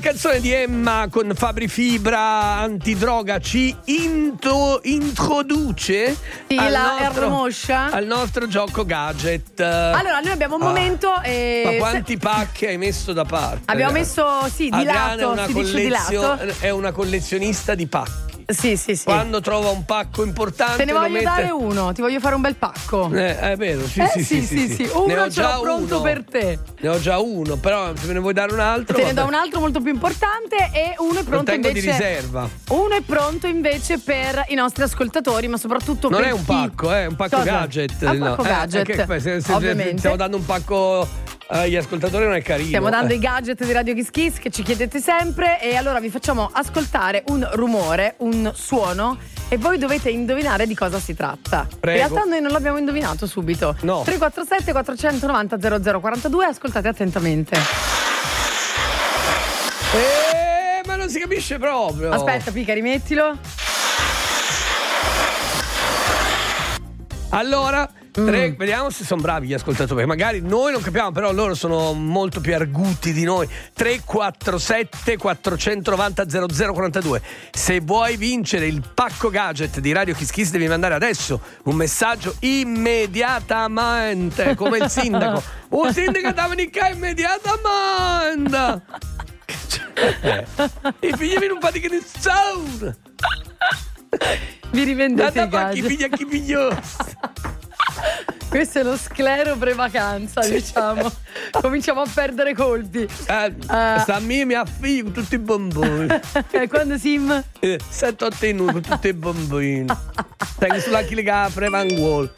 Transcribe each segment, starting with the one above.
canzone di Emma con Fabri Fibra, Antidroga, ci introduce al nostro gioco gadget. Allora, noi abbiamo un momento. Ma quanti pacchi hai messo da parte? Abbiamo messo, di lato. È una collezionista di pacchi. Sì. Quando trova un pacco importante, te ne voglio dare uno, ti voglio fare un bel pacco. È vero, sì. Uno ce l'ho pronto per te. Ne ho già uno, però se me ne vuoi dare un altro. Te ne do un altro molto più importante e uno è pronto invece. Di riserva. Uno è pronto invece per i nostri ascoltatori, ma soprattutto non per è un pacco, è un pacco gadget. Un pacco gadget. Se ovviamente. Stiamo dando un pacco agli ascoltatori, non è carino. Stiamo dando i gadget di Radio Kiss Kiss che ci chiedete sempre, e allora vi facciamo ascoltare un rumore, un suono, e voi dovete indovinare di cosa si tratta. Prego. In realtà noi non l'abbiamo indovinato subito. No. 347 490 0042, ascoltate attentamente. Ma non si capisce proprio. Aspetta, Pica, rimettilo. Allora, vediamo se sono bravi gli ascoltatori. Magari noi non capiamo, però loro sono molto più arguti di noi. 347 490 0042. Se vuoi vincere il pacco gadget di Radio Kiss Kiss, devi mandare adesso un messaggio immediatamente, come il sindaco. Un sindaco da venire immediatamente. I figli mi non fate che ne sono. Vi rivendete i gadget. Chi figlia chi figlioso. Questo è lo sclero pre-vacanza, diciamo. Cominciamo a perdere colpi. Sammy mi affiglia con tutti i bomboni. Quando Sim? 7-8 minuti con tutti i bomboni. Stai sulla chilega pre-vanguol.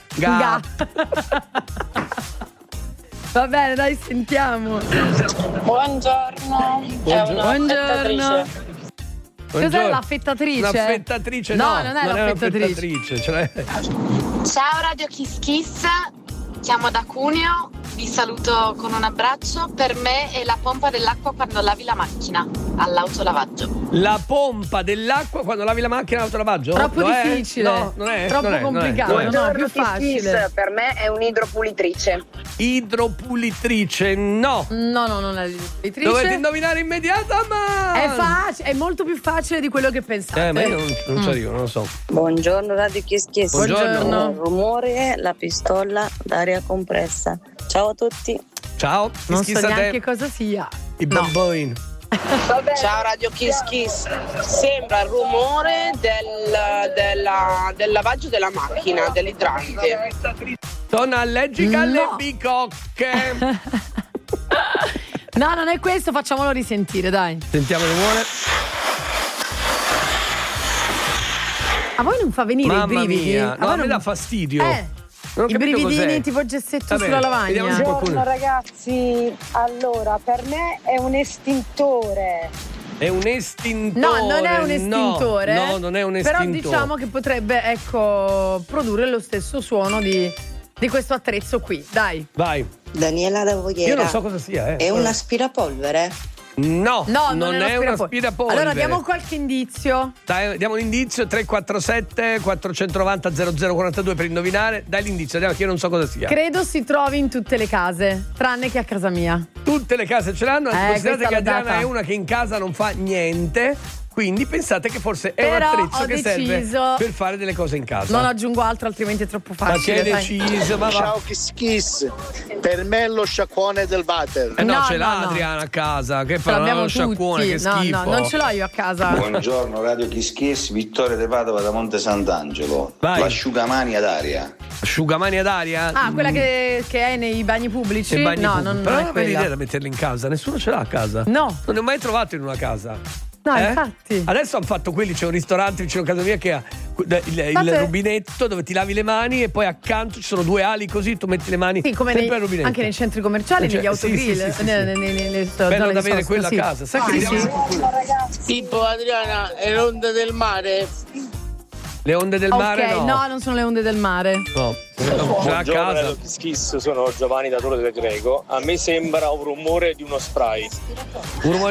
Va bene, dai, sentiamo. Buongiorno. È un'affettatrice. Cos'è l'affettatrice? Un'affettatrice? No, non è l'affettatrice. Ciao Radio Kiss Kiss, chiamo da Cuneo, vi saluto con un abbraccio. Per me è la pompa dell'acqua quando lavi la macchina all'autolavaggio. La pompa dell'acqua quando lavi la macchina all'autolavaggio? Troppo difficile. No, non è. Troppo complicato. No, più facile. Per me è un'idropulitrice. Idropulitrice, no. No, non è l'idropulitrice. Dovete indovinare immediatamente. È facile, è molto più facile di quello che pensate. Ma io non ci arrivo, non lo so. Buongiorno Radio Kiss Kiss. Buongiorno. Il rumore, la pistola d'aria compressa. Ciao a tutti. Ciao. Non so neanche cosa sia. I bomboni. Ciao Radio Kiss Kiss. Sembra il rumore del lavaggio della macchina, dell'idrante. Sono allergica alle bicocche. No, non è questo, facciamolo risentire, dai. Sentiamo il rumore. A voi non fa venire i brividi? Mia. No, a me dà fastidio. I brividini tipo gessetto sulla lavagna. Buongiorno ragazzi, allora per me è un estintore. È un estintore. No, non è un estintore. No, non è un estintore. Però diciamo che potrebbe, produrre lo stesso suono di questo attrezzo qui. Dai. Vai. Daniela da Voghera. Io non so cosa sia. È un aspirapolvere? No, non è un aspirapolvere. Allora diamo qualche indizio. Dai, diamo un indizio. 347 490 0042 per indovinare. Dai l'indizio, andiamo, che io non so cosa sia. Credo si trovi in tutte le case, tranne che a casa mia. Tutte le case ce l'hanno. Considerate che Adriana è una che in casa non fa niente. Quindi pensate che forse è un attrezzo che serve per fare delle cose in casa. Non aggiungo altro, altrimenti è troppo facile. Ma che hai deciso? Ciao Kiss Kiss. Per me è lo sciacquone del water. No, ce l'ha Adriana a casa. Che fa? Lo sciacquone, che schifo. No, non ce l'ho io a casa. Buongiorno Radio Kiss Kiss, Vittorio De Padova da Monte Sant'Angelo. Vai. L'asciugamani ad aria. Asciugamani ad aria? Ah, quella che è nei bagni pubblici? Non però non è l'idea da metterla in casa. Nessuno ce l'ha a casa. No. Non ne ho mai trovato in una casa. No, infatti. Adesso hanno fatto quelli, c'è un ristorante vicino a casa mia che ha il rubinetto dove ti lavi le mani e poi accanto ci sono due ali così tu metti le mani come sempre al rubinetto. Anche nei centri commerciali, negli autogrill, nelle bello da avere quella a casa. Sai che Tipo Adriana, è l'onda del mare. Le onde del mare? No, non sono le onde del mare. No. A casa. Sono Giovanni da Torre del Greco. A me sembra un rumore di uno spray. Un rumore